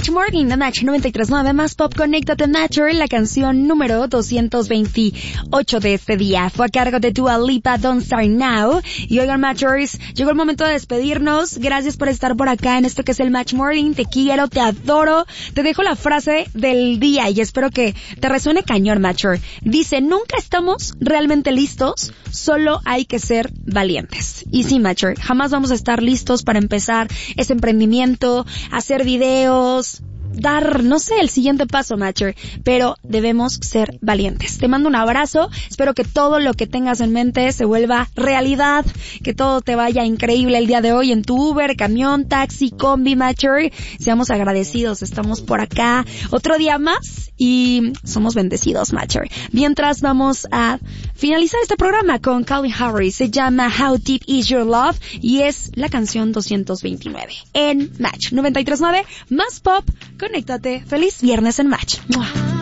Match Morning de Match 93.9 más Pop. Conéctate Matcher, la canción número 228 de este día. Fue a cargo de Dua Lipa, Don't Start Now. Y oigan Matchers, llegó el momento de despedirnos. Gracias por estar por acá en esto que es el Match Morning. Te quiero, te adoro. Te dejo la frase del día y espero que te resuene cañón, Matcher. Dice, nunca estamos realmente listos, solo hay que ser valientes. Y sí, Matcher, jamás vamos a estar listos para empezar ese emprendimiento, hacer videos, dar, no sé, el siguiente paso, Matcher, pero debemos ser valientes. Te mando un abrazo, espero que todo lo que tengas en mente se vuelva realidad, que todo te vaya increíble el día de hoy en tu Uber, camión, taxi, combi, Matcher. Seamos agradecidos, estamos por acá otro día más y somos bendecidos, Matcher. Mientras vamos a finalizar este programa con Calvin Harris, se llama How Deep Is Your Love y es la canción 229 en Match 93.9 más Pop. Conéctate. Feliz viernes en Match. ¡Mua!